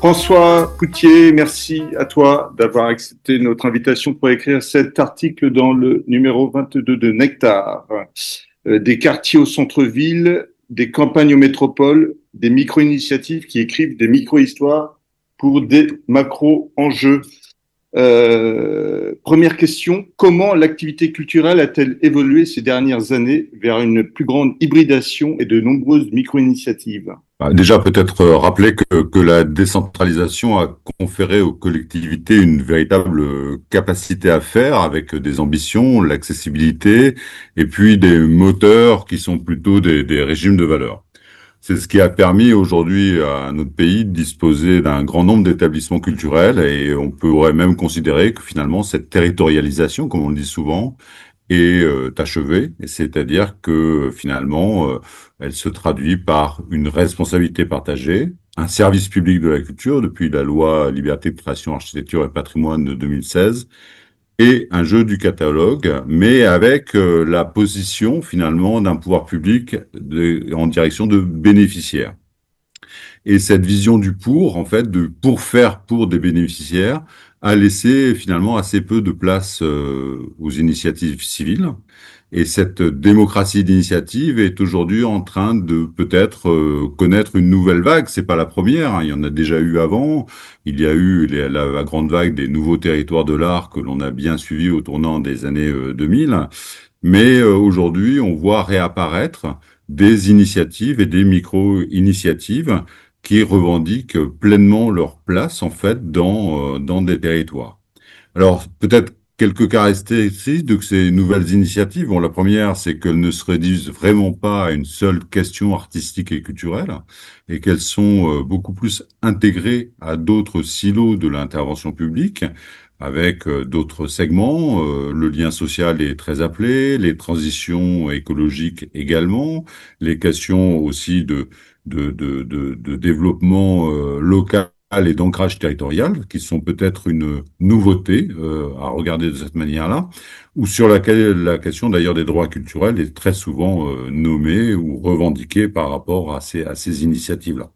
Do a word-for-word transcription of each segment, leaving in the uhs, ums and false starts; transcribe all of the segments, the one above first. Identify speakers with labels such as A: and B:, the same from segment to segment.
A: François Poutier, merci à toi d'avoir accepté notre invitation pour écrire cet article dans le numéro vingt-deux de Nectar. Euh, des quartiers au centre-ville, des campagnes aux métropoles, des micro-initiatives qui écrivent des micro-histoires pour des macro-enjeux. Euh, première question, comment l'activité culturelle a-t-elle évolué ces dernières années vers une plus grande hybridation et de nombreuses micro-initiatives?
B: Bah, Déjà, peut-être euh, rappeler que, que la décentralisation a conféré aux collectivités une véritable euh, capacité à faire avec des ambitions, l'accessibilité et puis des moteurs qui sont plutôt des, des régimes de valeurs. C'est ce qui a permis aujourd'hui à notre pays de disposer d'un grand nombre d'établissements culturels et on pourrait même considérer que finalement cette territorialisation, comme on le dit souvent, est euh, achevée, et c'est-à-dire que finalement, euh, elle se traduit par une responsabilité partagée, un service public de la culture depuis la loi Liberté de création, architecture et patrimoine de deux mille seize, et un jeu du catalogue, mais avec euh, la position finalement d'un pouvoir public de, en direction de bénéficiaires. Et cette vision du pour, en fait, de pour faire pour des bénéficiaires, a laissé finalement assez peu de place euh, aux initiatives civiles. Et cette démocratie d'initiative est aujourd'hui en train de peut-être euh, connaître une nouvelle vague. C'est pas la première, hein, il y en a déjà eu avant. Il y a eu les, la, la grande vague des nouveaux territoires de l'art que l'on a bien suivi au tournant des années euh, deux mille. Mais euh, aujourd'hui, on voit réapparaître des initiatives et des micro-initiatives qui revendiquent pleinement leur place en fait dans euh, dans des territoires. Alors peut-être quelques caractéristiques de ces nouvelles initiatives. Bon, la première, c'est qu'elles ne se réduisent vraiment pas à une seule question artistique et culturelle, et qu'elles sont euh, beaucoup plus intégrées à d'autres silos de l'intervention publique, avec euh, d'autres segments. Euh, le lien social est très appelé, les transitions écologiques également, les questions aussi de de de de, de développement euh, local et d'ancrage territorial, qui sont peut-être une nouveauté euh, à regarder de cette manière-là, ou sur laquelle la question d'ailleurs des droits culturels est très souvent euh, nommée ou revendiquée par rapport à ces, à ces initiatives-là.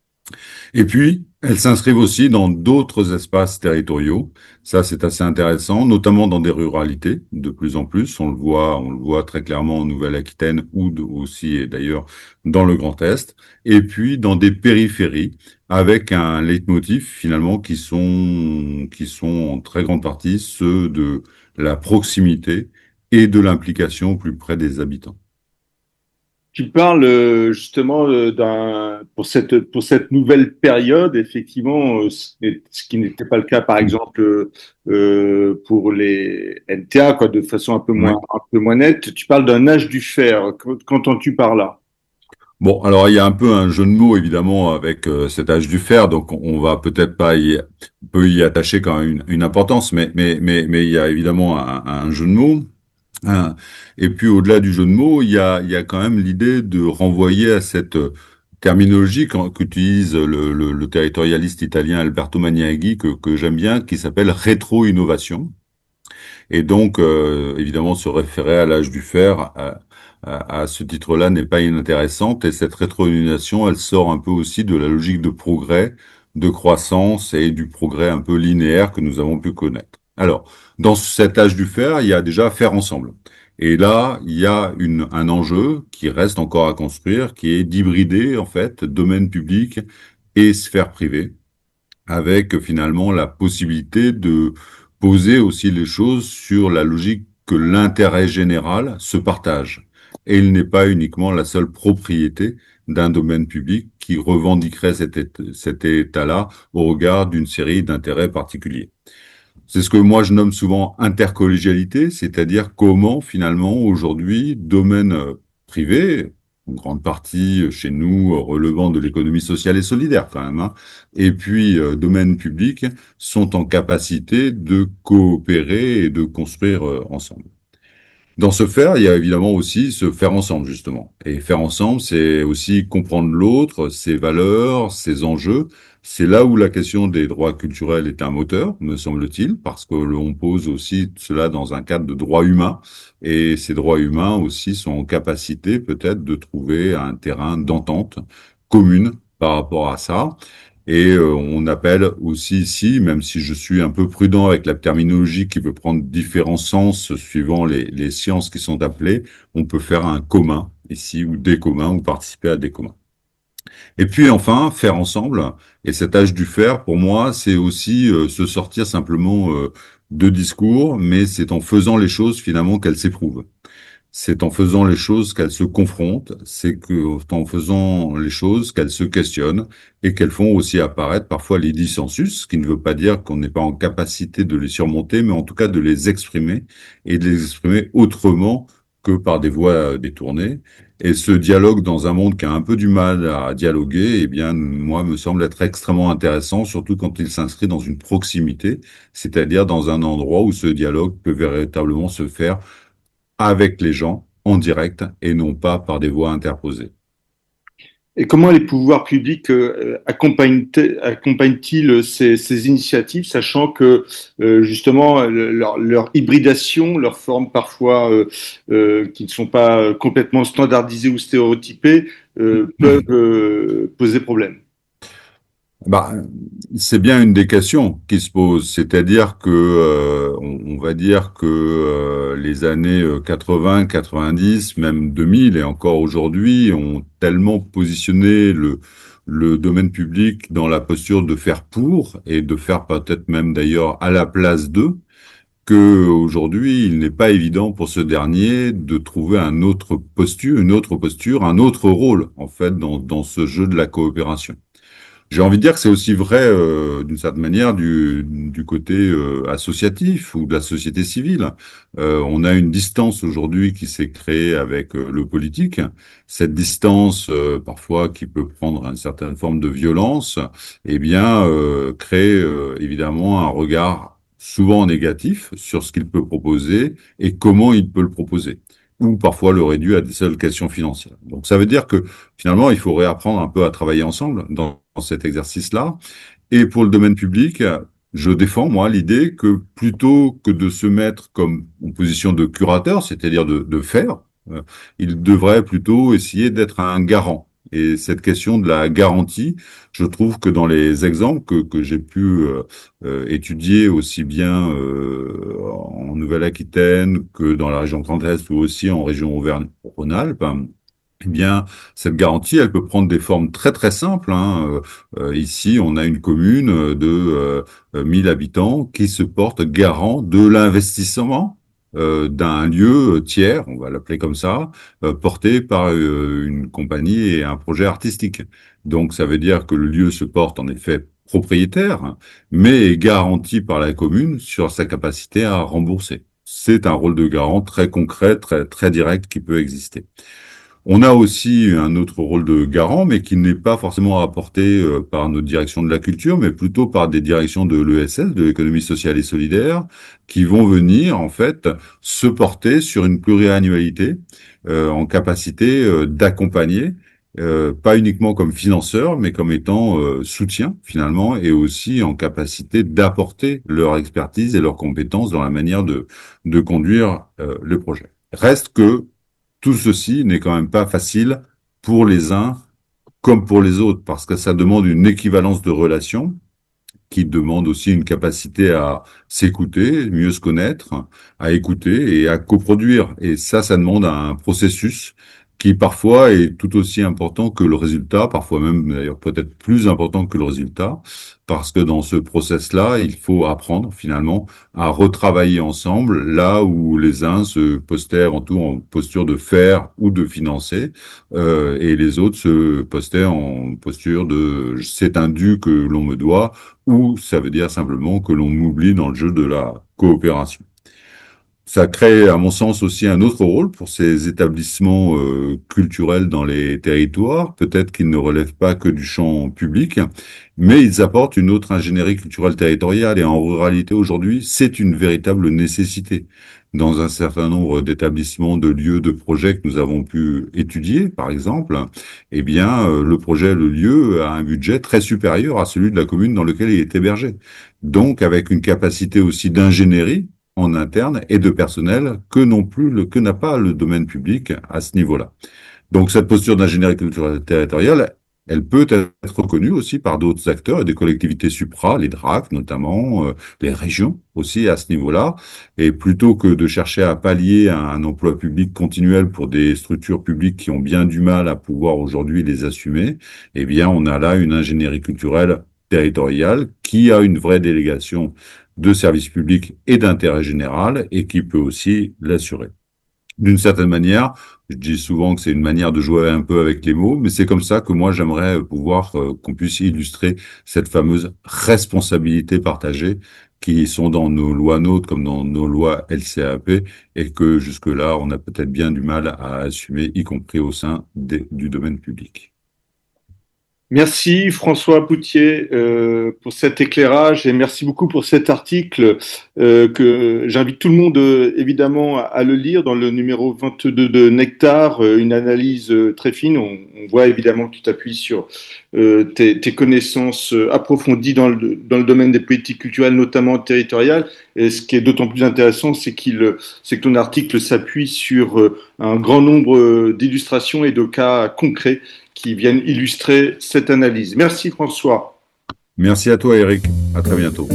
B: Et puis, elles s'inscrivent aussi dans d'autres espaces territoriaux. Ça, c'est assez intéressant, notamment dans des ruralités, de plus en plus. On le voit, on le voit très clairement en Nouvelle-Aquitaine ou de- aussi, et d'ailleurs, dans le Grand Est. Et puis, dans des périphéries, avec un leitmotiv, finalement, qui sont, qui sont en très grande partie ceux de la proximité et de l'implication au plus près des habitants.
A: Tu parles euh, justement euh, d'un pour cette pour cette nouvelle période, effectivement, euh, ce n'est- ce qui n'était pas le cas, par exemple, euh, euh, pour les N T A, quoi, de façon un peu moins
B: Oui.
A: un peu moins nette. Tu parles d'un âge du fer. Qu'en- Qu'entends-tu par là?
B: Bon, alors il y a un peu un jeu de mots évidemment avec euh, cet âge du fer, donc on on va peut-être pas y, on peut y attacher quand même une, une importance, mais mais mais mais il y a évidemment un, un jeu de mots. Hein. Et puis au-delà du jeu de mots, il y a il y a quand même l'idée de renvoyer à cette euh, terminologie qu'en- qu'utilise le, le, le territorialiste italien Alberto Maniaghi que que j'aime bien, qui s'appelle rétro-innovation. Et donc, euh, évidemment, se référer à l'âge du fer à, à, à ce titre-là n'est pas inintéressante. Et cette rétroillumination, elle sort un peu aussi de la logique de progrès, de croissance et du progrès un peu linéaire que nous avons pu connaître. Alors, dans cet âge du fer, il y a déjà faire ensemble. Et là, il y a une, un enjeu qui reste encore à construire, qui est d'hybrider, en fait, domaine public et sphère privée, avec finalement la possibilité de poser aussi les choses sur la logique que l'intérêt général se partage. Et il n'est pas uniquement la seule propriété d'un domaine public qui revendiquerait cet, état, cet état-là au regard d'une série d'intérêts particuliers. C'est ce que moi je nomme souvent intercollégialité, c'est-à-dire comment finalement aujourd'hui, domaine euh, privé, en grande partie euh, chez nous euh, relevant de l'économie sociale et solidaire quand même, hein, et puis euh, domaine public sont en capacité de coopérer et de construire euh, ensemble. Dans ce faire, il y a évidemment aussi se faire ensemble, justement. Et faire ensemble, c'est aussi comprendre l'autre, ses valeurs, ses enjeux. C'est là où la question des droits culturels est un moteur, me semble-t-il, parce que l'on pose aussi cela dans un cadre de droits humains. Et ces droits humains aussi sont en capacité peut-être de trouver un terrain d'entente commune par rapport à ça. Et euh, on appelle aussi ici, même si je suis un peu prudent avec la terminologie qui peut prendre différents sens suivant les, les sciences qui sont appelées, on peut faire un commun ici, ou des communs, ou participer à des communs. Et puis enfin, faire ensemble. Et cet âge du faire, pour moi, c'est aussi euh, se sortir simplement euh, de discours, mais c'est en faisant les choses finalement qu'elles s'éprouvent. C'est en faisant les choses qu'elles se confrontent, c'est que en faisant les choses qu'elles se questionnent et qu'elles font aussi apparaître parfois les dissensus, ce qui ne veut pas dire qu'on n'est pas en capacité de les surmonter, mais en tout cas de les exprimer et de les exprimer autrement que par des voies détournées. Et ce dialogue dans un monde qui a un peu du mal à dialoguer, eh bien, moi, me semble être extrêmement intéressant, surtout quand il s'inscrit dans une proximité, c'est-à-dire dans un endroit où ce dialogue peut véritablement se faire avec les gens en direct et non pas par des voies interposées.
A: Et comment les pouvoirs publics euh, accompagnent-ils accompagnent-ils ces, ces initiatives, sachant que euh, justement le- leur, leur hybridation, leur forme parfois euh, euh, qui ne sont pas complètement standardisées ou stéréotypées, euh, peuvent euh, poser problème.
B: Bah, c'est bien une des questions qui se pose, c'est-à-dire que euh, on, on va dire que euh, les années quatre-vingts, quatre-vingt-dix, même deux mille et encore aujourd'hui ont tellement positionné le le domaine public dans la posture de faire pour et de faire peut-être même d'ailleurs à la place d'eux, que aujourd'hui il n'est pas évident pour ce dernier de trouver un autre posture, une autre posture, un autre rôle en fait dans dans ce jeu de la coopération. J'ai envie de dire que c'est aussi vrai, euh, d'une certaine manière, du, du côté euh, associatif ou de la société civile. Euh, on a une distance aujourd'hui qui s'est créée avec euh, le politique. Cette distance, euh, parfois, qui peut prendre une certaine forme de violence, eh bien, euh, crée euh, évidemment un regard souvent négatif sur ce qu'il peut proposer et comment il peut le proposer, ou parfois le réduit à des seules questions financières. Donc, ça veut dire que finalement, il faut réapprendre un peu à travailler ensemble dans dans cet exercice-là. Et pour le domaine public, je défends, moi, l'idée que plutôt que de se mettre comme en position de curateur, c'est-à-dire de, de faire, euh, il devrait plutôt essayer d'être un garant. Et cette question de la garantie, je trouve que dans les exemples que, que j'ai pu euh, euh, étudier aussi bien euh, en Nouvelle-Aquitaine que dans la région Grand Est ou aussi en région Auvergne-Rhône-Alpes, eh bien, cette garantie, elle peut prendre des formes très très simples, hein. Euh, euh, ici, on a une commune de euh, mille habitants qui se porte garant de l'investissement euh, d'un lieu tiers, on va l'appeler comme ça, euh, porté par euh, une compagnie et un projet artistique. Donc, ça veut dire que le lieu se porte en effet propriétaire, mais est garanti par la commune sur sa capacité à rembourser. C'est un rôle de garant très concret, très très direct qui peut exister. On a aussi un autre rôle de garant, mais qui n'est pas forcément apporté euh, par notre direction de la culture, mais plutôt par des directions de l'E S S, de l'économie sociale et solidaire, qui vont venir en fait se porter sur une pluriannualité euh, en capacité euh, d'accompagner, euh, pas uniquement comme financeur, mais comme étant euh, soutien finalement, et aussi en capacité d'apporter leur expertise et leurs compétences dans la manière de, de conduire euh, le projet. Reste que tout ceci n'est quand même pas facile pour les uns comme pour les autres, parce que ça demande une équivalence de relations qui demande aussi une capacité à s'écouter, mieux se connaître, à écouter et à coproduire. Et ça, ça demande un processus qui parfois est tout aussi important que le résultat, parfois même d'ailleurs peut-être plus important que le résultat, parce que dans ce process-là, il faut apprendre finalement à retravailler ensemble là où les uns se postèrent en tout en posture de faire ou de financer, euh, et les autres se postèrent en posture de c'est un dû que l'on me doit, ou ça veut dire simplement que l'on m'oublie dans le jeu de la coopération. Ça crée, à mon sens, aussi un autre rôle pour ces établissements euh, culturels dans les territoires. Peut-être qu'ils ne relèvent pas que du champ public, mais ils apportent une autre ingénierie culturelle territoriale. Et en ruralité, aujourd'hui, c'est une véritable nécessité. Dans un certain nombre d'établissements, de lieux, de projets que nous avons pu étudier, par exemple, eh bien, euh, le projet, le lieu a un budget très supérieur à celui de la commune dans lequel il est hébergé. Donc, avec une capacité aussi d'ingénierie en interne et de personnel que non plus le que n'a pas le domaine public à ce niveau-là. Donc cette posture d'ingénierie culturelle territoriale, Elle peut être reconnue aussi par d'autres acteurs et des collectivités supra, les D R A C notamment, euh, les régions aussi à ce niveau-là. Et plutôt que de chercher à pallier à un emploi public continuel pour des structures publiques qui ont bien du mal à pouvoir aujourd'hui les assumer, eh bien, on a là une ingénierie culturelle territoriale qui a une vraie délégation de services publics et d'intérêt général et qui peut aussi l'assurer. D'une certaine manière, je dis souvent que c'est une manière de jouer un peu avec les mots, mais c'est comme ça que moi j'aimerais pouvoir euh, qu'on puisse illustrer cette fameuse responsabilité partagée qui sont dans nos lois NOTRe comme dans nos lois L C A P et que jusque-là on a peut-être bien du mal à assumer, y compris au sein des, du domaine public.
A: Merci François Poutier euh, pour cet éclairage et merci beaucoup pour cet article euh, que j'invite tout le monde euh, évidemment à, à le lire dans le numéro vingt-deux de Nectar, euh, une analyse euh, très fine. On, on voit évidemment que tu t'appuies sur euh, tes, tes connaissances euh, approfondies dans le, dans le domaine des politiques culturelles, notamment territoriales. Et ce qui est d'autant plus intéressant, c'est qu'il, c'est que ton article s'appuie sur euh, un grand nombre euh, d'illustrations et de cas concrets qui viennent illustrer cette analyse. Merci François.
B: Merci à toi Eric, à très bientôt.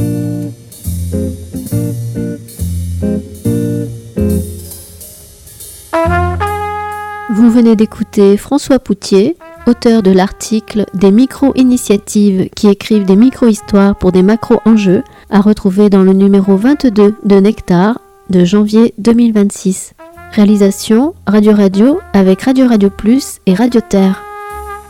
C: Vous venez d'écouter François Poutier, auteur de l'article « Des micro-initiatives qui écrivent des micro-histoires pour des macro-enjeux » à retrouver dans le numéro vingt-deux de Nectar de janvier deux mille vingt-six. Réalisation Radio Radio avec Radio Radio Plus et Radio Terre.